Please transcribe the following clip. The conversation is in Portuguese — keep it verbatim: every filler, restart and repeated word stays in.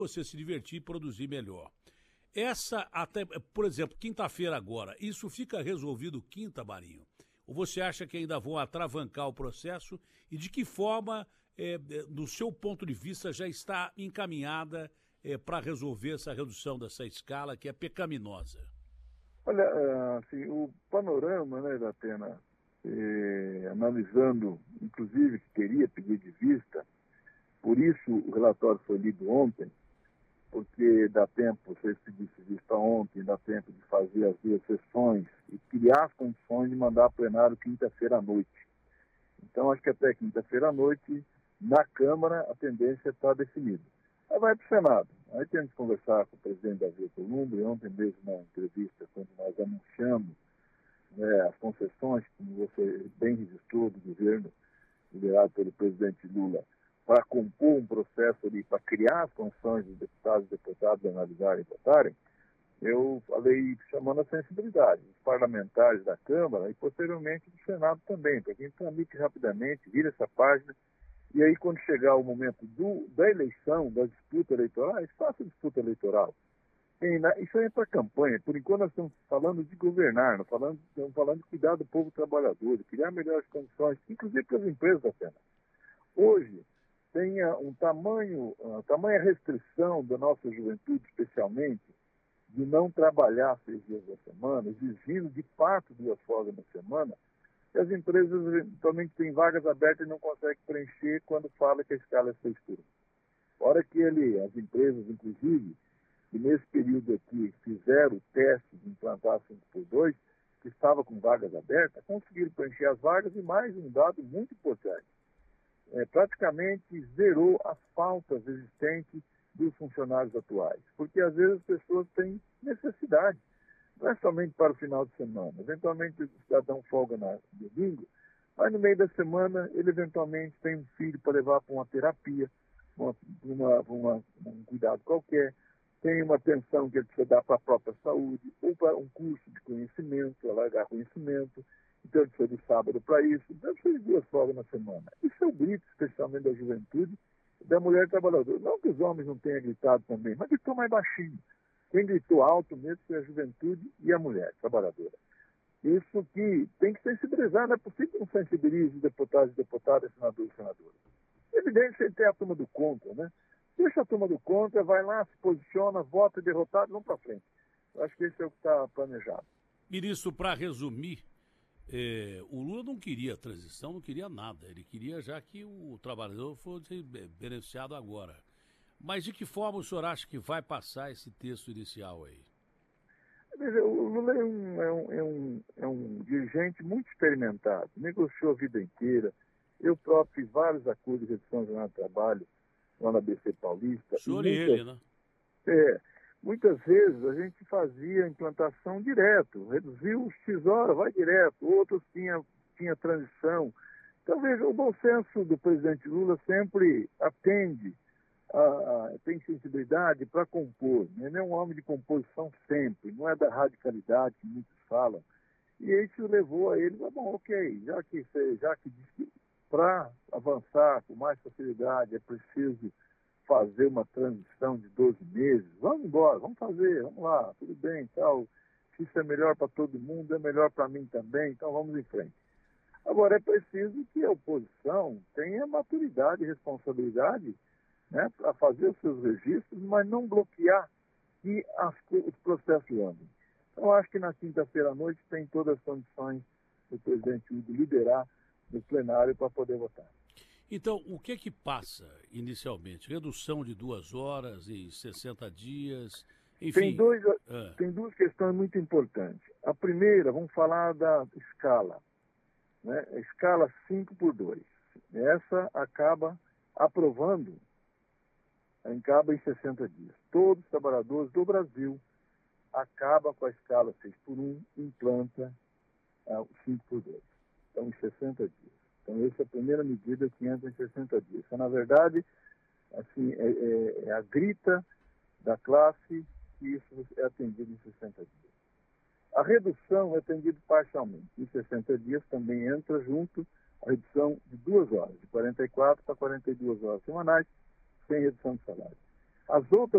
você se divertir e produzir melhor. Essa, até, por exemplo, quinta-feira agora, isso fica resolvido quinta, Marinho? Ou você acha que ainda vão atravancar o processo? E de que forma, é, do seu ponto de vista, já está encaminhada é, para resolver essa redução dessa escala que é pecaminosa? Olha, assim, o panorama, né, da Atena, eh, analisando, inclusive, que queria pedir de vista, por isso o relatório foi lido ontem, porque dá tempo, se pedisse vista ontem, dá tempo de fazer as duas sessões e criar as condições de mandar a plenário quinta-feira à noite. Então, acho que até quinta-feira à noite, na Câmara, a tendência está definida. Aí vai para o Senado. Aí temos que conversar com o presidente Davi Alcolumbre, ontem mesmo na entrevista, quando nós anunciamos, né, as concessões, como você bem registrou, do governo liderado pelo presidente Lula, para compor um processo ali, para criar as condições dos deputados e deputadas analisarem e votarem, eu falei chamando a sensibilidade dos parlamentares da Câmara e posteriormente do Senado também, para que a gente tramite rapidamente, vira essa página, e aí quando chegar o momento do, da eleição, da disputa eleitoral, faça a disputa eleitoral. E na, isso aí é para campanha. Por enquanto nós estamos falando de governar, não falando, estamos falando de cuidar do povo trabalhador, de criar melhores condições, inclusive para as empresas da pena. Hoje, tenha um tamanho, uma tamanha restrição da nossa juventude, especialmente, de não trabalhar seis dias da semana, exigindo de fato duas folgas na semana, que as empresas eventualmente têm vagas abertas e não conseguem preencher quando fala que a escala é seis por um. A hora que ele, as empresas, inclusive, que nesse período aqui fizeram o teste de implantar cinco por dois, que estava com vagas abertas, conseguiram preencher as vagas e mais um dado muito importante. É, praticamente zerou as faltas existentes dos funcionários atuais. Porque às vezes as pessoas têm necessidade, não é somente para o final de semana. Eventualmente o cidadão folga no domingo, mas no meio da semana ele eventualmente tem um filho para levar para uma terapia, uma, uma, uma, um cuidado qualquer, tem uma atenção que ele precisa dar para a própria saúde, ou para um curso de conhecimento, alargar conhecimento. Então, ele precisa de sábado para isso. Então, ele precisa de duas folgas na semana. Isso é o grito, especialmente da juventude, da mulher trabalhadora. Não que os homens não tenham gritado também, mas gritou mais baixinho. Quem gritou alto mesmo foi a juventude e a mulher trabalhadora. Isso que tem que sensibilizar, não é possível que não sensibilize os deputados e deputadas, senadores e senadoras. É evidente que tem a turma do contra, né? Deixa a turma do contra, vai lá, se posiciona, vota derrotado, vamos para frente. Eu acho que esse é o que está planejado. Ministro, para resumir, É, o Lula não queria transição, não queria nada. Ele queria já que o trabalhador fosse beneficiado agora. Mas de que forma o senhor acha que vai passar esse texto inicial aí? Veja, o Lula é um, é, um, é, um, é um dirigente muito experimentado, negociou a vida inteira. Eu próprio fiz vários acordos de redução de jornada de trabalho lá na B C Paulista. O senhor e e muitas, ele, né? É, muitas vezes a gente fazia implantação direto, reduziu os X horas, vai direto, outros tinha, tinha transição. Então, veja, o bom senso do presidente Lula sempre atende, a, a, tem sensibilidade para compor, né? Ele é um homem de composição sempre, não é da radicalidade que muitos falam. E isso levou a ele, bom, ok, já que, já que diz que para avançar com mais facilidade é preciso fazer uma transição de doze meses, vamos embora, vamos fazer, vamos lá, tudo bem, tal. Se isso é melhor para todo mundo, é melhor para mim também, então vamos em frente. Agora, é preciso que a oposição tenha maturidade e responsabilidade, né, para fazer os seus registros, mas não bloquear que as, os processos andem. Então, acho que na quinta-feira à noite tem todas as condições do presidente Hugo liderar no plenário para poder votar. Então, o que é que passa inicialmente? Redução de duas horas em sessenta dias, enfim... Tem, dois, ah. tem duas questões muito importantes. A primeira, vamos falar da escala, né? A escala cinco por dois. Essa acaba aprovando, acaba em sessenta dias. Todos os trabalhadores do Brasil acabam com a escala seis por um, implanta o cinco por dois. Então, em sessenta dias. Então, essa é a primeira medida que entra em sessenta dias. Então, na verdade, assim, é, é, é a grita da classe que isso é atendido em sessenta dias. A redução é atendida parcialmente. Em sessenta dias também entra junto a redução de duas horas, de quarenta e quatro para quarenta e duas horas semanais, sem redução de salário. As outras